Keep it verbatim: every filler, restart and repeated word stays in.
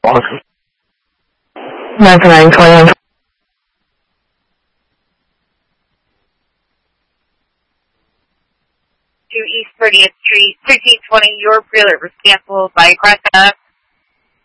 nine twenty. To East thirtieth Street, thirteen twenty, your prealert was canceled by Cresta.